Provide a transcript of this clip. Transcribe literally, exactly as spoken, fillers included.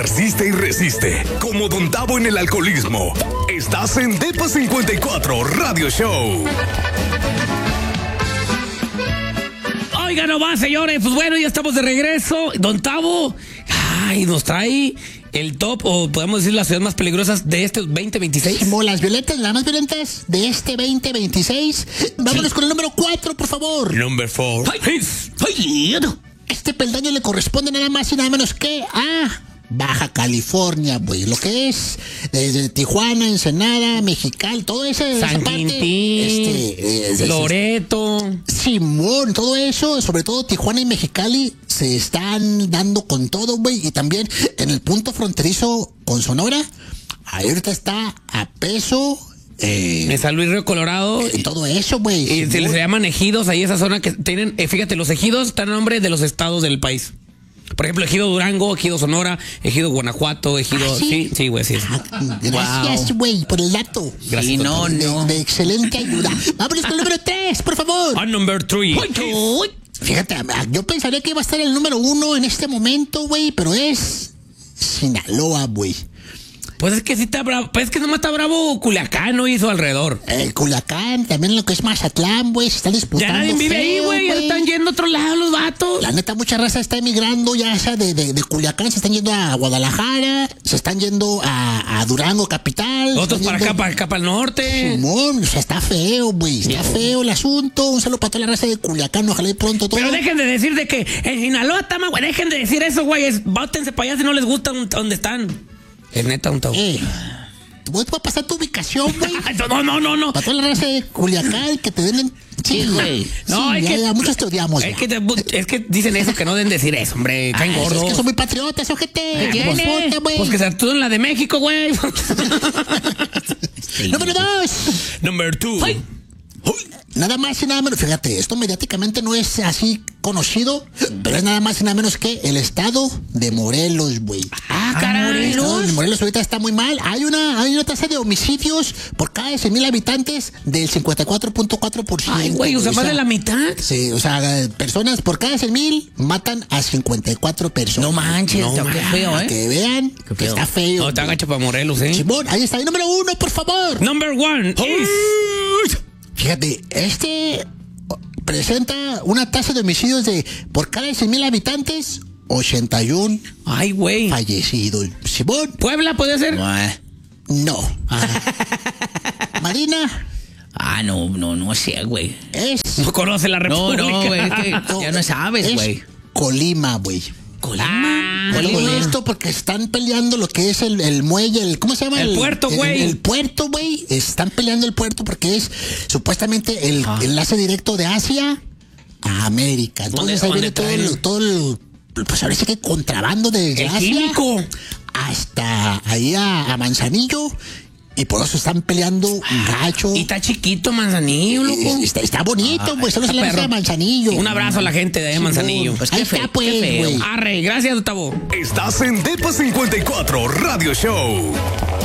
persiste y resiste, como Don Tavo en el alcoholismo. Estás en Depa cincuenta y cuatro Radio Show. Oiga, nomás, señores, pues bueno, ya estamos de regreso. Don Tavo, ay, nos trae el top, o podemos decir las ciudades más peligrosas de este veinte veintiséis. Como las violentas, las más violentas de este veinte veintiséis. Vámonos sí. con el número cuatro, por favor. Number four. Ay, ay, este peldaño le corresponde nada más y nada menos que a Baja California, güey. Lo que es desde Tijuana, Ensenada, Mexicali, todo ese San Quintín, este, eh, Loreto, Simón, todo eso, sobre todo Tijuana y Mexicali se están dando con todo, güey. Y también en el punto fronterizo con Sonora, ahorita está a peso. Eh, en San Luis Río Colorado. Eh, todo eso, güey. Y se les llaman ejidos, ahí esa zona que tienen, eh, fíjate, los ejidos están a nombre de los estados del país. Por ejemplo, ejido Durango, ejido Sonora, ejido Guanajuato, ejido... ¿Ah, sí? Sí, güey, sí. Ah, gracias, güey, wow. por el dato. Gracias. Sí, no, de, no. De excelente ayuda. Vámonos con el número tres, por favor. Ah, number three. Fíjate, yo pensaría que iba a estar el número uno en este momento, güey, pero es Sinaloa, güey. Pues es que sí está bravo, pues es que nomás está bravo Culiacán, no hizo alrededor. El Culiacán, también lo que es Mazatlán, güey, se están disputando. Ya nadie vive ahí, güey, ya están yendo a otro lado los vatos. La neta, mucha raza está emigrando, ya sea de, de, de Culiacán, se están yendo a Guadalajara, se están yendo a, a Durango, capital. Otros para yendo... acá, para acá, para el norte. Simón, o sea, está feo, güey, está sí. feo el asunto. Un saludo para toda la raza de Culiacán, ojalá y pronto todo. Pero dejen de decir de que en Sinaloa está más, güey, dejen de decir eso, güey, es, bótense para allá si no les gusta donde están. Es neta, un tabo. Eh. Voy a pasar tu ubicación, güey. No, no, no, no. Para toda la raza de Culiacán, que te den... Sí, güey. No, sí, es ya, que... Ya, muchos te odiamos. Es que, te, es que dicen eso, que no deben decir eso, hombre. Caen gordos. Es que son muy patriotas, ojete. ¿Qué pues, tiene? Pues que se actúen la de México, güey. Número dos. Number two. Ay. Nada más y nada menos, fíjate, esto mediáticamente no es así conocido, pero es nada más y nada menos que el estado de Morelos, güey. Ah, caray. El estado de Morelos ahorita está muy mal. Hay una, hay una tasa de homicidios por cada cien mil habitantes del cincuenta y cuatro punto cuatro por ciento. Ay, güey, o sea, más de la mitad. Sí, o sea, personas por cada cien mil matan a cincuenta y cuatro personas. No manches, no, qué feo, ¿eh? Que vean que feo. Está feo. No, está gacho para Morelos, ¿eh? Simón, ahí está, el número uno, por favor. Number one is... Fíjate, este presenta una tasa de homicidios de por cada cien mil habitantes, ochenta y uno Ay, güey. fallecidos. ¿Simón? ¿Puebla puede ser? No. Ah. Marina. Ah, no, no, no sé, güey. Es... No conoce la República. No, no, güey, es que ya no sabes, güey. Colima, güey. ¿Colima? Ah, Colima. Esto porque están peleando lo que es el, el muelle, el, ¿cómo se llama? El, el puerto, güey. El, el puerto, güey. Están peleando el puerto porque es supuestamente el ah. enlace directo de Asia a América. Entonces ahí viene todo el, todo el, pues ahora sí que contrabando desde el Asia químico hasta ahí a, a Manzanillo. Y por eso están peleando gacho. Y está chiquito Manzanillo, loco. Está, está bonito, pues. Solo se le hace a Manzanillo. Un abrazo a la gente de Manzanillo. Pues ahí está, pues, güey. Arre, gracias, Gustavo. Estás en Depa cincuenta y cuatro Radio Show.